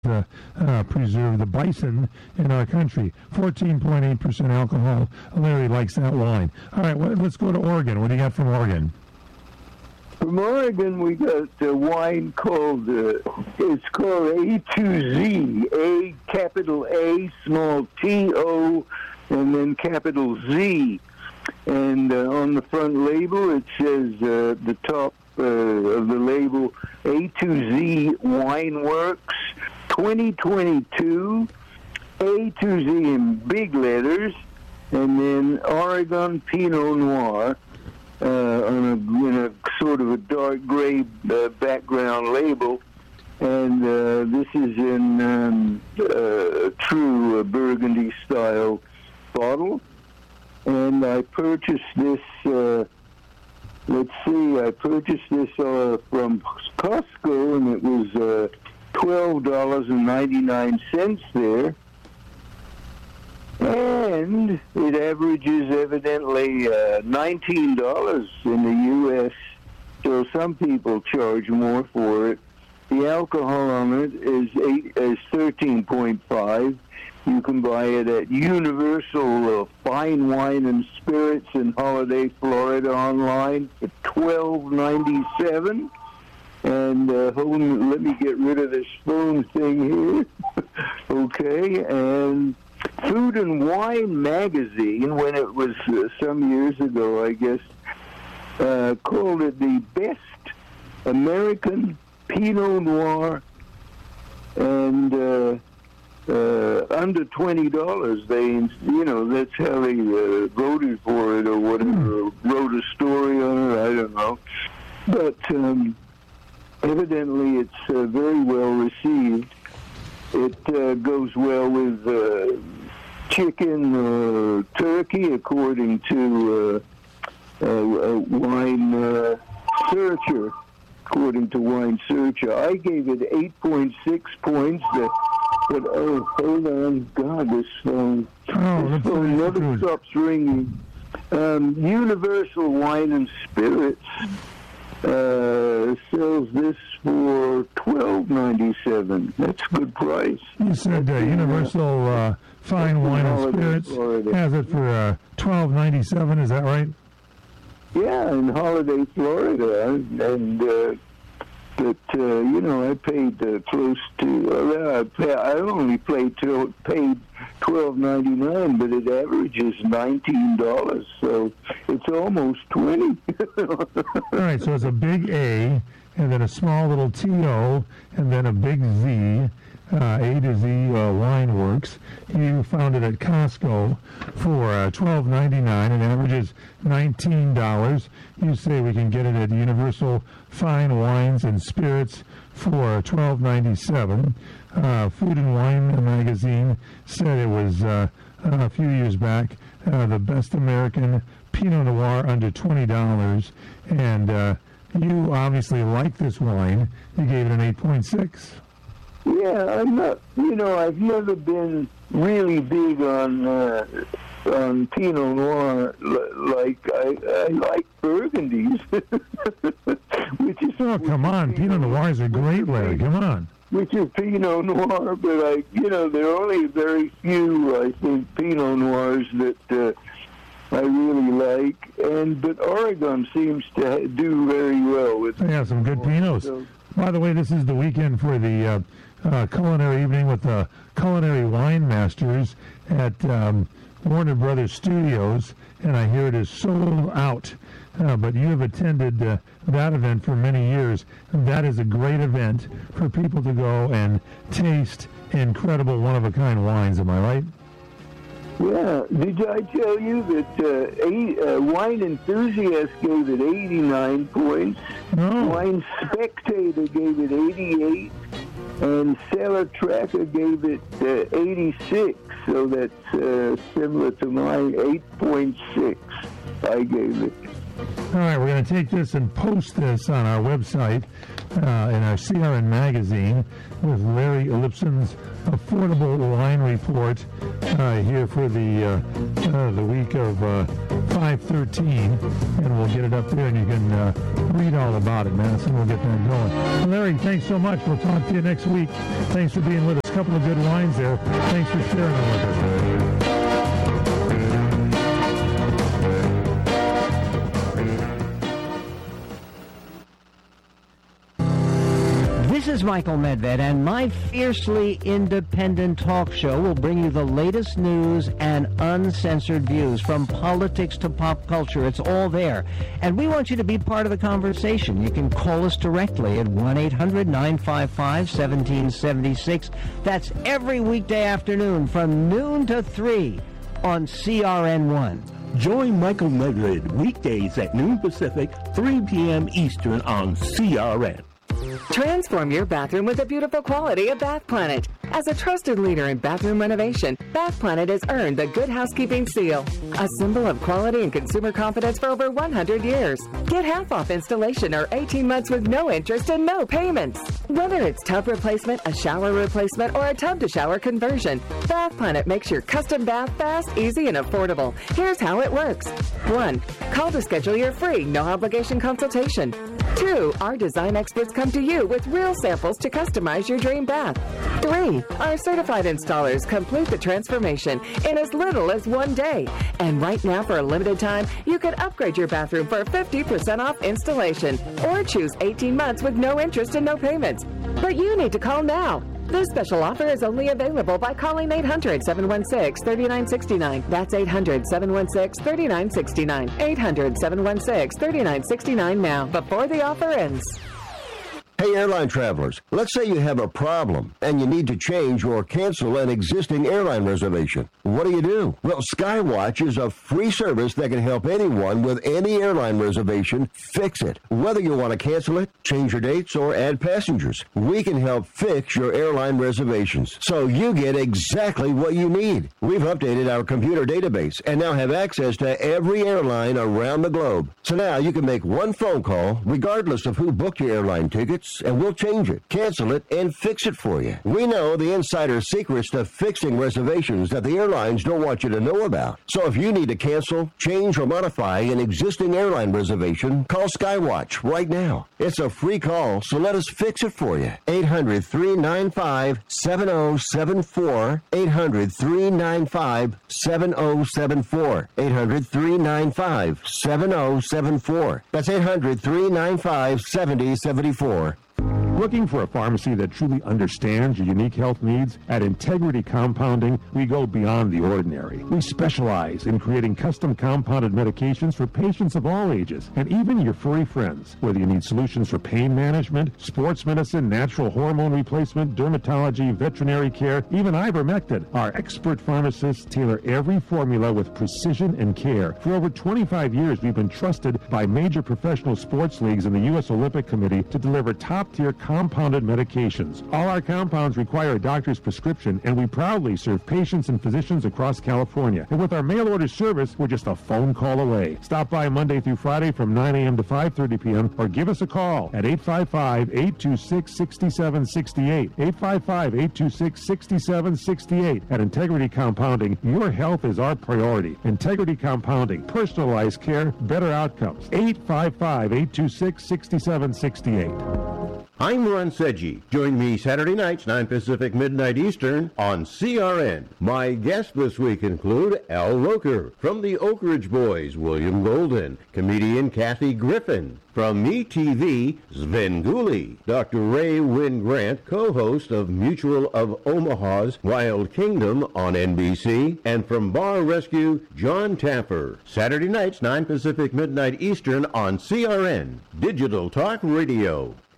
preserve the bison in our country. 14.8% alcohol. Larry likes that wine. All right, let's go to Oregon. What do you got from Oregon? From Oregon, we got a wine called, it's called A2Z, A, capital A, small T-O, and then capital Z. And on the front label, it says, the top of the label, A2Z Wine Works, 2022, A2Z in big letters, and then Oregon Pinot Noir, in a sort of a dark gray background label, and this is in true Burgundy style bottle. And I purchased this. I purchased this from Costco, and it was $12.99 there. And it averages evidently $19 in the U.S., so some people charge more for it. The alcohol on it is 13.5. You can buy it at Universal Fine Wine and Spirits in Holiday, Florida online for $12.97. And hold on, let me get rid of this phone thing here. Okay, and Food and Wine magazine, when it was some years ago, I guess, called it the best American Pinot Noir, and under $20. They, that's how they voted for it or whatever, wrote a story on it, I don't know. But evidently it's very well received. It goes well with chicken or turkey, according to Wine Searcher. According to Wine Searcher, I gave it 8.6 points. But hold on, God, this phone never stops ringing. Universal Wine and Spirits sells this for $12.97. That's a good price. You said Universal Fine Wine and Spirits has it for $12.97. Is that right? Yeah, in Holiday, Florida, and but I paid close to. I only paid $12.99, but it averages $19, so it's almost $20. All right, so it's a big A, and then a small little T-O, and then a big Z. A to Z Wine Works. You found it at Costco for $12.99 and averages $19. You say we can get it at Universal Fine Wines and Spirits for $12.97. Food and Wine magazine said it was a few years back the best American Pinot Noir under $20. And you obviously like this wine. You gave it an 8.6. Yeah, I'm not. I've never been really big on Pinot Noir. Like I like Burgundies, which is. Oh, come on! Pinot Noirs are great, Larry. Come on. Which is Pinot Noir, but there are only very few, I think, Pinot Noirs that I really like. But Oregon seems to do very well with. Yeah, some good Pinots. So, by the way, this is the weekend for the culinary evening with the Culinary Wine Masters at Warner Brothers Studios, and I hear it is sold out. But you have attended that event for many years. That is a great event for people to go and taste incredible one-of-a-kind wines. Am I right? Yeah. Did I tell you that Wine Enthusiast gave it 89 points? No. Wine Spectator gave it 88. And Cellar Tracker gave it 86, so that's similar to mine, 8.6 I gave it. All right, we're going to take this and post this on our website, in our CRN magazine, with Larry Lipson's Affordable Wine Report here for the week of 513, and we'll get it up there, and you can read all about it, Madison. We'll get that going. Well, Larry, thanks so much. We'll talk to you next week. Thanks for being with us. A couple of good wines there. Thanks for sharing them with us. This is Michael Medved, and my fiercely independent talk show will bring you the latest news and uncensored views, from politics to pop culture. It's all there. And we want you to be part of the conversation. You can call us directly at 1-800-955-1776. That's every weekday afternoon from noon to 3 on CRN1. Join Michael Medved weekdays at noon Pacific, 3 p.m. Eastern on CRN. Transform your bathroom with the beautiful quality of Bath Planet. As a trusted leader in bathroom renovation, Bath Planet has earned the Good Housekeeping seal, a symbol of quality and consumer confidence for over 100 years. Get half off installation or 18 months with no interest and no payments. Whether it's tub replacement, a shower replacement, or a tub-to-shower conversion, Bath Planet makes your custom bath fast, easy, and affordable. Here's how it works. 1. Call to schedule your free, no-obligation consultation. 2. Our design experts come to you with real samples to customize your dream bath. 3. Our certified installers complete the transformation in as little as 1 day. And right now, for a limited time, you can upgrade your bathroom for 50% off installation, or choose 18 months with no interest and no payments. But you need to call now. This special offer is only available by calling 800-716-3969. That's 800-716-3969. 800-716-3969 now, before the offer ends. Hey, airline travelers, let's say you have a problem and you need to change or cancel an existing airline reservation. What do? Well, Skywatch is a free service that can help anyone with any airline reservation fix it. Whether you want to cancel it, change your dates, or add passengers, we can help fix your airline reservations so you get exactly what you need. We've updated our computer database and now have access to every airline around the globe. So now you can make one phone call regardless of who booked your airline tickets, and we'll change it, cancel it, and fix it for you. We know the insider secrets to fixing reservations that the airlines don't want you to know about. So if you need to cancel, change, or modify an existing airline reservation, call Skywatch right now. It's a free call, so let us fix it for you. 800-395-7074. 800-395-7074. 800-395-7074. That's 800-395-7074. Looking for a pharmacy that truly understands your unique health needs? At Integrity Compounding, we go beyond the ordinary. We specialize in creating custom compounded medications for patients of all ages, and even your furry friends. Whether you need solutions for pain management, sports medicine, natural hormone replacement, dermatology, veterinary care, even ivermectin, our expert pharmacists tailor every formula with precision and care. For over 25 years, we've been trusted by major professional sports leagues and the U.S. Olympic Committee to deliver top-tier compounded medications. All our compounds require a doctor's prescription, and we proudly serve patients and physicians across California. And with our mail order service, we're just a phone call away. Stop by Monday through Friday from 9 a.m. to 5:30 p.m. or give us a call at 855-826-6768. 855-826-6768. At Integrity Compounding, your health is our priority. Integrity Compounding, personalized care, better outcomes. 855-826-6768. I'm Ron Sedgey. Join me Saturday nights, 9 Pacific, midnight Eastern, on CRN. My guests this week include Al Roker. From the Oak Ridge Boys, William Golden. Comedian Kathy Griffin. From MeTV, Sven Gulli. Dr. Ray Wynn Grant, co-host of Mutual of Omaha's Wild Kingdom on NBC. And from Bar Rescue, John Tapper. Saturday nights, 9 Pacific, midnight Eastern on CRN. Digital Talk Radio.